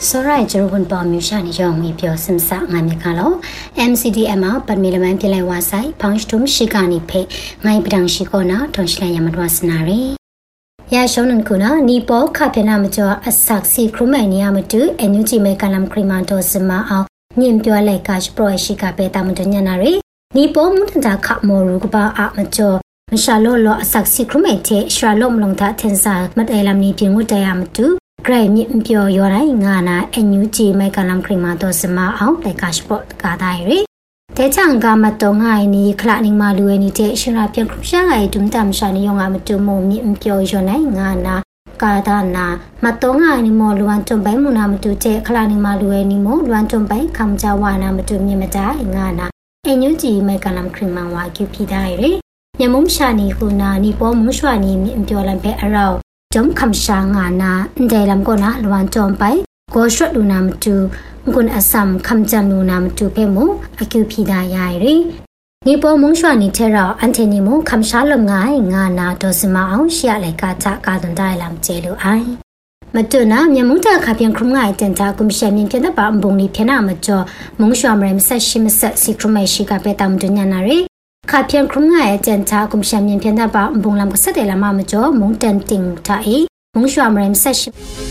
Sorai Jerubun Bomushan Young Pio Simsa Namikalo, MCDMA, but Milaman Pile Wasai, Punch Tum Shikani Pay, my Brang Shikona, Tonshla Yamadwasanari. Yashonan Kuna, Nipo, Kapenamato, a Saxi Krumani Amatu, and Uti Mekalam Krimanto Sima, Nimpio Lekash Pro Shikape Tamutanyanari, Nipo Mutanta Kapmo Rukuba Atmato. Shalolo Saxi Crumete, Shalom Longta Tensa, Matalam Nipin Mutayamatu, Gray Nimpio Yora Ngana, and Uti Mekalam Krimato Sema out like Cashpot Gadairi. Tetanga Matonga, ni Claning Malu, any Shirapian Krusha, Dumtam Shani Yongamatu, Nimpio Yona Ngana, Gadana, Matonga anymore, Luantum by Munamatu, take Claning Malu anymore, Luantum by Kamjawana, Matu Nimata, Ngana, and Uti Mekalam Krimawa, Kupi Diary. Yamum Shani Huna, Nipo Mushwani, Impiolampe Arrow, Jom Kamshangana, Delam Gona, Luan Tompai, Go Shot Lunam to Gun Assam, Kamjam Lunam to Pemu, Akupida Yairi. Nipo Mushwani Terra, Antenimo, Kamshalom Ngai, Ngana, Dosima, Shia Lekata, Garden Dialam, Jelu I. Matuna, Yamuta Kapian Krumai, Tenta, Kumshamin Kenaba, Boni Penamajo, Mushwam Sashim Sikrumeshika Petam Dunyanari. Kapian Krumai, Tenta, Kumshamin Penaba, Bunlam Sadela Mamajo, Muntan Ting Tai, Mushwam Ram Sash.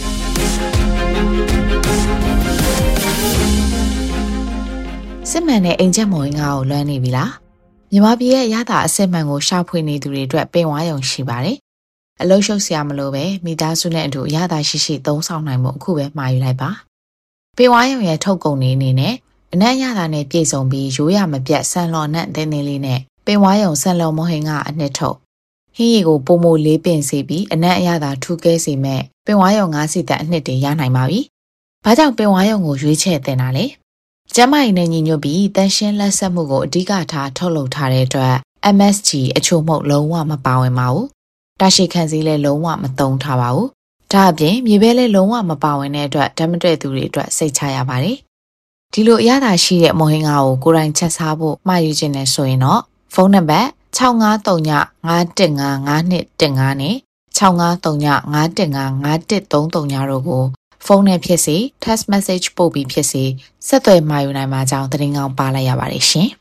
Semane Angel Moinga, Learning Villa. Yamabia Yada, Semango, Sharpwini to redrep Benwayong Shibari. A low show Siamalobe, Midasunetu, Yada Shishi, those on my Mokube, my laba. Benwayong Yatoko Nine. Naya ne Piezombi, Juya Mabia San Lonet de Neline, Benwayo San Lo Mohinga and Neto. He go Bomo Lipin Sebi, and Naya da 2 gazzy me, Benwayo Nasi that nete Yanai Mavi. Padang Benwayo go reach it then ale. Jama in a nino be, then shen la samugo, digata, tolo tare to MSG, a chomo low wama bow and mau. Dashi canzile low wama thong tawau. Tabi, Mibele low wama bow and edra, demonstrate to redra, say Chaya bari. Dilo Yada she at Mohingao, Gurang Chesabo, my Eugene Soino, phone a bet, Chonga Tonya, Dinga, Nit Dingani, Chonga Tonya, Dinga, did don't Tonya phone a PC, test message Bobby PC, Sato my Unamaja, the ring out Balaya Varishi.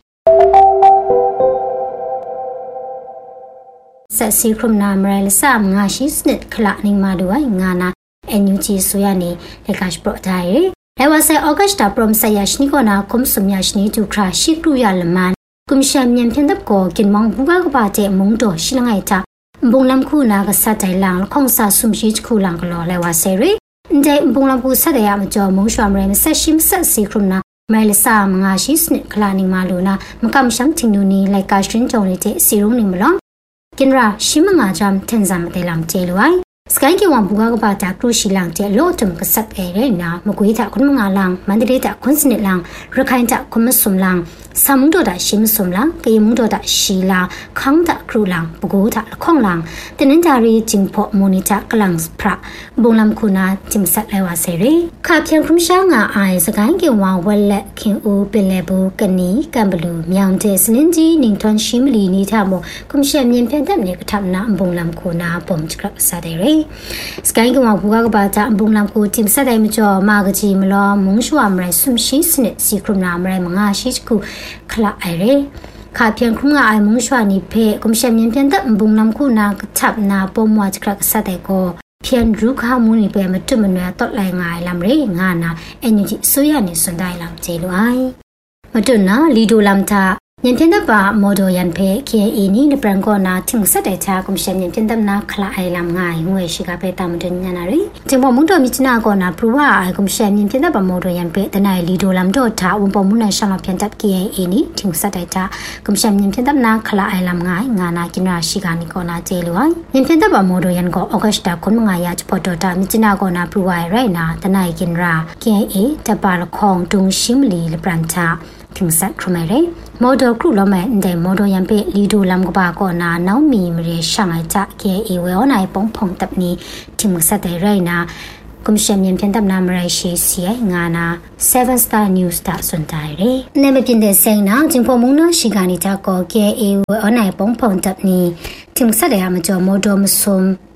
Sassy Krumna Marel Sam, Nashi Snit, Claning Madua, Ngana, and Uti Suyani, the cash brought diary. I was a Augusta from Sayashnikona, Kumsum Yashni to crash Shikruyaman, Kumsham Yampendako, Kinmong Bugabate, Mundo, Shilangaita, Bunlam Kuna, Satai Lang, Kongsa Sumshich Kulanglo, Lewaseri, De Bunlambu Sadayamajo, Musham Ram, Sashim Sassi Krumna, Melissa Mangashi Snip Claning Maluna, Makam Shamtinuni, like Ashrin Tonite, Sirunim Long, Kinra, Shimangajam, Tenzam Delam Teluai. Skanky one Bugabata, Crushi Lang, Lotum, Kasat Arena, Muguita, Kunmangalang, Mandrita, Consonant Lang, Rakainta, Kumasum Lang, Samundo da Shimsum Lang, Gayamundo da Shila, Kangta Krulang, Bugota, Konglang, the Nintari, Jingpot Monita, Galangs Pra, Bolam Kuna, Timsat Lewa Seri, Kapian Kumshanga, eyes a Gangi one well let King U, Belebu, Gani, Gambalu, Miantes, Ninji, Nington Shimli, Nitamo, Kumshamian Pandemic, Tamna, Bolam Kuna, Bomchkrap Sadere. Skanking Bugabata, Bunlamku, Tim Sadamajo, Magaji, Melo, Mungshuam, Sum Shisnit, Sikrumam, Manga, Shishku, Kla Ire. Kapian Krunga, I Mungshwani pay, Kumshamian Penda, Bunlamkuna, Tapna, Bomwatch Crack Sadeko, Pian Druka Muni Pematumana, Totlang, Lamre, Ngana, and Suyani Sundailam, Teluai. Madonna, Lido Lamta. Yantenda ba modo yanpe ke ini ni prangona ting sadeta kumshem yantendam na kla ailam ngai ngwe shiga pe tamden yanari timbo mundo michina ko na pruwa ai kumshem yantenda ba modo yanpe tanai lido lam do tha umpo muna shama pyantap ke ini ting sadeta kumshem yantendam na kla ailam ngai ngana kinra shiga ni ko na jelwa yantenda ba modo yan ko augusta kunma ya chpoto ta michina ko na pruwa right na tanai kinra ke e tapal khong tung shimli le pranta Tingsat Krumere, Modo Krulome, the Modo Yampe, Lido Lamgaba, na Naomi Marie Shangaita, Ke, Eweona, Pong Tapni, Timusate Reina, Kumshamian Pentamna Mareshi, Sia, Ngana, 7-star news star Sundaire. Never been the same now, Timpomuna, Shiganita, Ke, Eweona, Pong Tapni, Timusade Amajo, Modo Musum.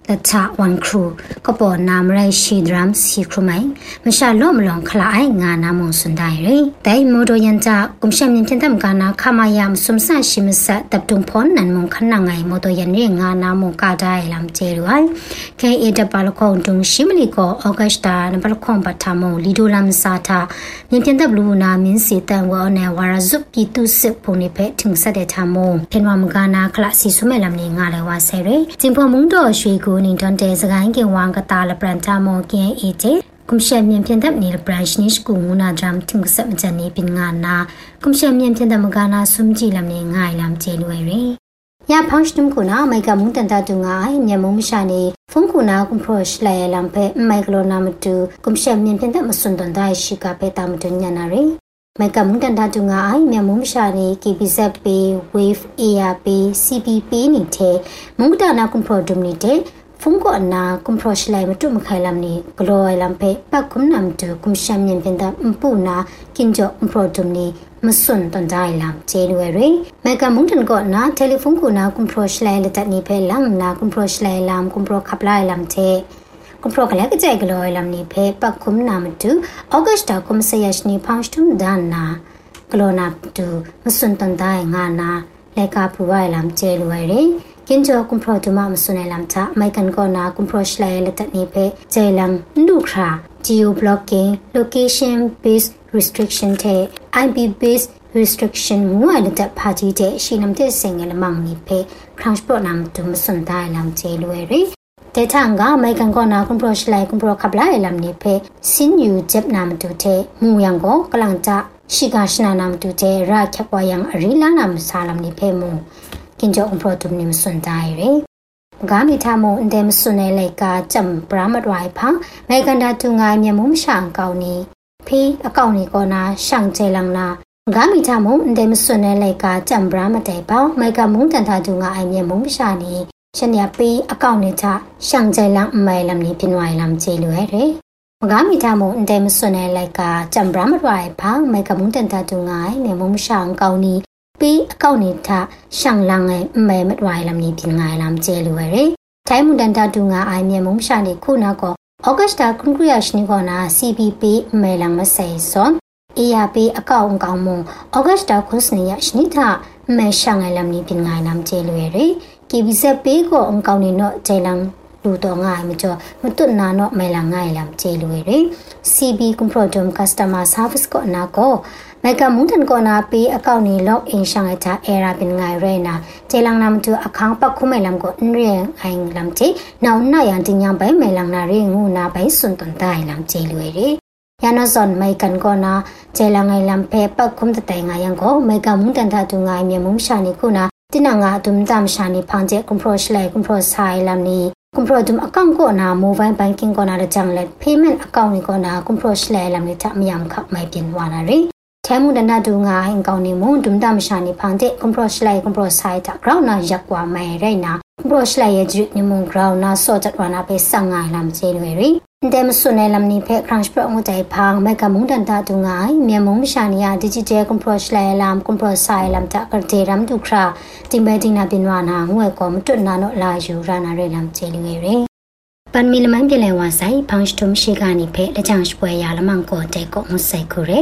ละชะวันครูก็ปอนามไรชีดรัมสีครูไหมไม่ใช่ล้มลองคลายงานนามงสุดได้เลยแต่โมโดยันจะกุมเชมินเช่นทำการนาขมายามสมสารชิมสะตับตุงพ้นนันมงขันนังไงโมโดยันเรียงงานนามงกาได้ลำเจรวยแค่เอเดบาลคงตุงชิมลิโกออกัสตานบาลคงปัตตามงลิดูลำซาธามินเช่นตับลูนามินสีตังวอเนวาราซุกิตุสิปุนิเพถึงเสด็จธรรมงเห็นว่ามกานาคลาสีสุเมลำนี้งานเลยว่าเสรีจิงพอมุงโดช่วยกูนินทอนเตสกายเกี่ยววางกตาละปรันธามงเกียเอเจกุมเชมเมียนเพียนทับนี้ละบรันชนิชกูมูนาดรัมถึงสัมจันนี้เป็นงานนากุมเชมเมียนเพียนทับมกานาซุมจีลำนี้ง่ายลำเจรวยเรยาพังชนุมกูนาไม่กับมุงตันตาตุงายเมียมุงชานีฟงกูนากุมโปรชไลลำเพไม่กลนามตุกุมเชมเมียนเพียนทับมาสุนตันได้ชิกาเปตามตุญญานาเรไม่กับมุงตันตาตุงายเมียมุงชานีกีบีเซปีเวฟเออาปีซีบีปีนี่เทมุงตานากุมโปรดุมนี่เทฟงกูนากุมโปรชไลมาตุมไขลำนี้กลอยลำเพปักกุมนำตุกุมเชมเมียนเพียนทับปูนากินจกุมโปรดุมนี้มาสุนตันได้ลำเจรวยเรแม่กับมุงตันก่อนนะเทเลฟงกูนากุมโปรชไลเลตัดนี้เพลำนากุมโปรชไลลำกุมโปรขับไล่ลำเทกุมโปรกันแล้วก็ใจกลอยลำนี้เพปักคุมนามาตุออกัสตากุมเสียชนีพังตุมดานนากลอนาตุมาสุนตันได้งานนาและกาปรวยลำเจรวยเรกินจกุมโปรตุมามาสุนในลำทะไม่กันก่อนนะกุมโปรชไลเลตัดนี้เพใจลังดูครา geo blocking location based restriction เท IP based restriction มั่วเลตัดพาทีเทชีนำเทเสงเอลมังนี้เพครั้งโปรนำตุมาสุนได้ลำเจรวยเรแต่ทางก็ไม่กันก่อนนะกุมโปรชไลกุมโปรขับไล่ลำนี้เพสินอยู่เจ็บนำตุเทมูยังก็กำลังจะชิกาชนานำตุเทราแคบวายังอริลานำสาลำนี้เพมูกินจกุมโปรตุมนิมสุนได้เรกามิทามงอินเดมสุนในเลกาจำปรามัดไว้พังไม่กันดาตุงายเมียมุมช่างเก่านี้พี่เก่านี้ก็นะช่างใจลังนากามิทามงอินเดมสุนในเลกาจำปรามัดได้เปล่าไม่กับมุงตันทาตุงายเมียมุมชานี้ฉันอยากปีเก่านี้จะช่างใจลังไม่ลำนี้เป็นไว้ลำเจรวยเรกามิทามงอินเดมสุนในเลกาจำปรามัดไว้พังไม่กับมุงตันทาตุงายเมียมุมช่างเก่านี้ปีเก่านี้ถ้าช่างลังไม่มัดไว้ลำนี้เป็นไงลำเจรวยเรไทยมุนดันตาตุงาไอเมียมุมชานีคู่นาก็ออกัสตาคุณกรียชนิกอนา CBP ไม่ลังมาใส่ซ้อนERP อากาองกามงออกัสตาคุณสเนียชนิท่าไม่ช่างไอลำนี้เป็นไงลำเจรวยเรกีบิเซปีก็องกานี่เนาะใจลังดูตัวง่ายไม่จ่อมันตุนนาเนาะไม่ลังง่ายลำเจรวยเร CB คุณโปรดม Customer Service ก็นาก็ไม่กับมุงทันก่อนนาปีอากานี้ล็อกอินช่างไอท่าเอราเป็นไงเรนะใจลังนำตัวอาคังปักคุไม่ลำก็เรียงไอลำเจน่าหน้ายันติยังไปไม่ลังนาเรียงงูนาไปสุนตันได้ลำเจรวยเรยานสอนไม่กันก่อนนะใจลังไอลำเพปักคุมแต่ไงยังก็ไม่กับมุงทันท่าตุงไงเมียมุงชานีคู่นะที่นางาตุมตามชานีพังเจกุมโปรชไลกุมโปรไซลำนี้กุมโปรตุมอากางก็นาโมบายแบงกิ้งก็นาจังเลยเพย์เมนต์อากางนี่ก็นากุมโปรชไลลำนี้ถ้าไม่ยำขับไม่เปลี่ยนวานาเรแถมมุดันดาดูงาอิงกาวนิมุดุมดามชานิพังเตกุมโปรชไลกุมโปรไซตากราวนายักว่าไม่ไรนะกุมโปรชไลยจุดนิมุกราวนาโซจัดวานาไปสังไงลำเจรวยรีเดมสุนัยลำนี้เพครั้งสปรองใจพังไม่กับมุดันดาดูงาเมียมุงชานิยาดิจิเจกุมโปรชไลลำกุมโปรไซลำตากระเทรัมดูคราจิงเบดิงนาบินวานาห่วยกอมตุนนาโนลายูรานาเรลำเจรวยรีปันมีลมันเปลวาไซพังสตุมชิกานิเพและจังสปวยยาละมังโกเตโกมุไซคุเร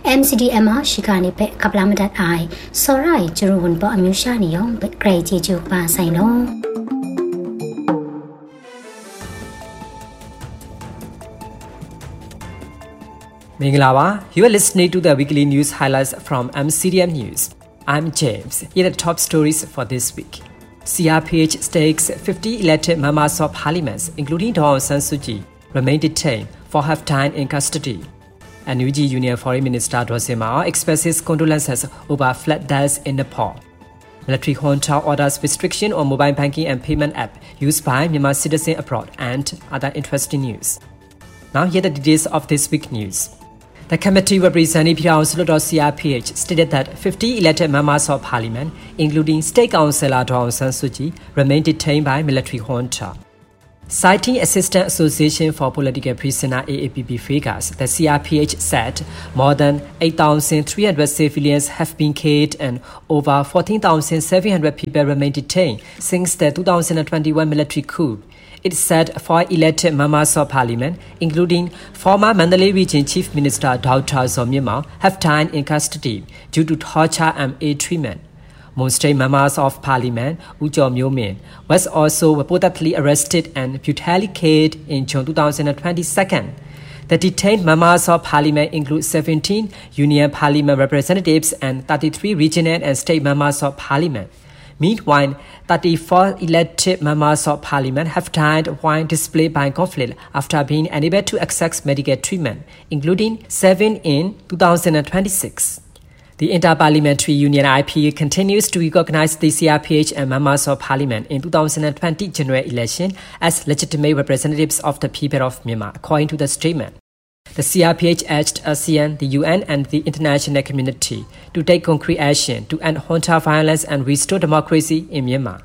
MCDMR ชิกานิเพกับลามัดไอสอไรจรูนปออมิวชานิยองเปไกรจีจูปาไซโนမင်္ဂလာပါ You are listening to the weekly news highlights from MCDM News. I'm James. Here are the top stories for this week. CRPH stakes 50 elected members of parliament, including Daw Aung San Suu Kyi, remain detained for half-time in custody. NUG Union Foreign Minister Daw Sima expresses condolences over flood deaths in Nepal. Military junta orders restriction on mobile banking and payment app used by Myanmar citizens abroad and other interesting news. Now here are the details of this week's news. The committee representing Phiraung Sulot CRPH stated that 50 elected members of parliament, including State Councillor Daw Aung San Suu Kyi, remain detained by military junta. Citing Assistant Association for Political Prisoners AAPP figures, the CRPH said more than 8,300 civilians have been killed and over 14,700 people remain detained since the 2021 military coup. it said 4 elected members of parliament, including former Mandalay Region Chief Minister Dr. Zomyimao, have died in custody due to torture and ill treatment. Most members of parliament, Ujo Myomin, was also reportedly arrested and brutally killed in June 2022. The detained members of parliament include 17 union parliament representatives and 33 regional and state members of parliament. Meanwhile, 34 elected members of parliament have died while displaced by conflict after being unable to access medical treatment, including 7 in 2026. The Inter-Parliamentary Union IPU continues to recognize the CRPH and members of parliament in 2020 general election as legitimate representatives of the people of Myanmar, according to the statement. The CRPH urged ASEAN, the UN, and the international community to take concrete action to end junta violence and restore democracy in Myanmar.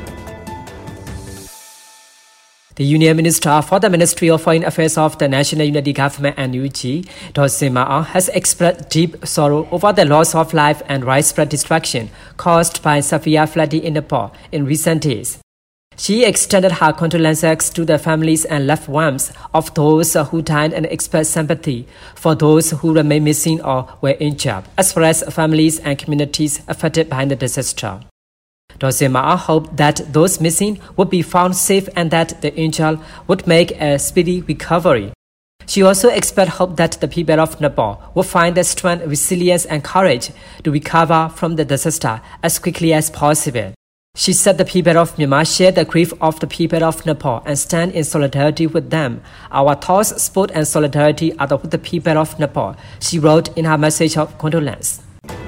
The Union Minister for the Ministry of Foreign Affairs of the National Unity Government NUG, Dosima, has expressed deep sorrow over the loss of life and widespread destruction caused by severe flooding in Nepal in recent days. She extended her condolences to the families and loved ones of those who died and expressed sympathy for those who remain missing or were injured, as well as families and communities affected by the disaster. Dosima hoped that those missing would be found safe and that the injured would make a speedy recovery. She also expressed hope that the people of Nepal would find the strength, resilience, and courage to recover from the disaster as quickly as possible. She said the people of Myanmar share the grief of the people of Nepal and stand in solidarity with them. Our thoughts, support, and solidarity are with the people of Nepal, she wrote in her message of condolence.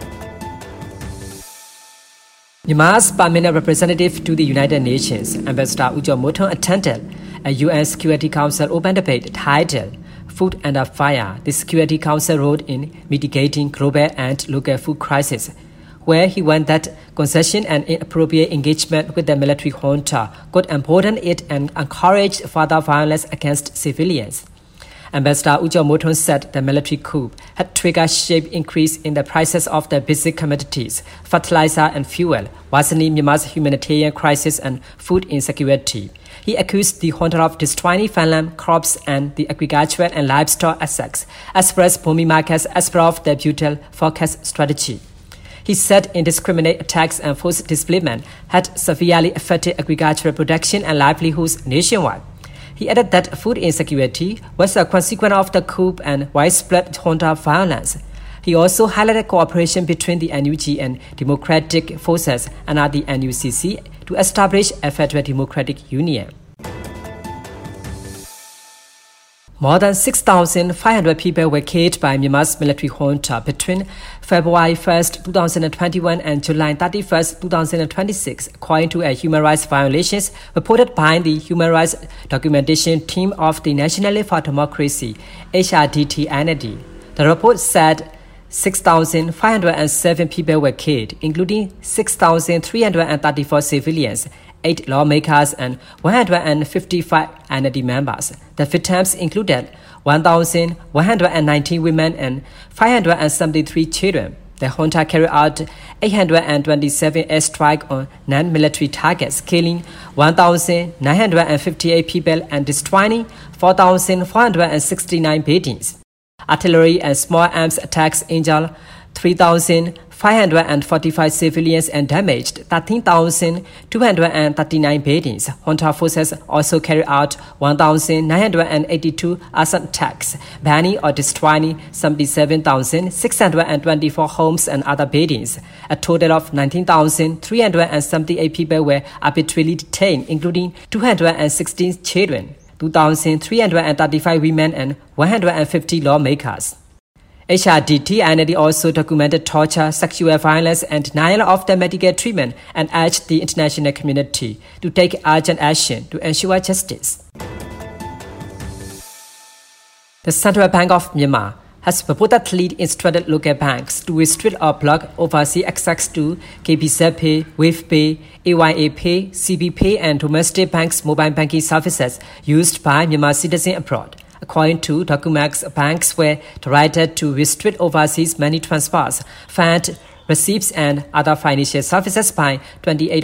Myanmar's permanent representative to the United Nations, Ambassador Ujo Mothong, attended a UN Security Council open debate titled Food Under Fire. The Security Council role in mitigating global and local food crisis, where he warned that concession and inappropriate engagement with the military junta could embolden it and encourage further violence against civilians. Ambassador Ujo Mothong said the military coup had triggered a sharp increase in the prices of the basic commodities, fertilizer and fuel, worsening Myanmar's humanitarian crisis and food insecurity. He accused the junta of destroying farmland, crops, and the agricultural and livestock assets, as well as booming markets as part of their brutal forecast strategy. He said indiscriminate attacks and forced displacement had severely affected agricultural production and livelihoods nationwide. He added that food insecurity was a consequence of the coup and widespread junta violence. He also highlighted cooperation between the NUG and democratic forces under the NUCC to establish a federal democratic union. More than 6,500 people were killed by Myanmar's military junta between February 1, 2021 and July 31, 2026, according to a human rights violations reported by the Human Rights Documentation Team of the National League for Democracy, HRDT-NLD. The report said 6,507 people were killed, including 6,334 civilians, 8 lawmakers, and 155 NLD members. The victims included 1,119 women and 573 children. The junta carried out 827 airstrikes on non-military targets, killing 1,958 people and destroying 4,469 buildings. Artillery and small arms attacks injured 3,545 civilians and damaged 13,239 buildings. Junta forces also carried out 1,982 arson attacks, burning or destroying 77,624 homes and other buildings. A total of 19,378 people were arbitrarily detained, including 216 children, 2,335 women, and 150 lawmakers. HRDT-NLD also documented torture, sexual violence, and denial of the medical treatment and urged the international community to take urgent action to ensure justice. The Central Bank of Myanmar has reportedly instructed local banks to restrict or block overseas access to KBZ, WavePay, AYA-Pay, CB-Pay, and domestic banks' mobile banking services used by Myanmar citizens abroad. According to documents, banks were directed to restrict overseas money transfers, fund receipts, and other financial services by 28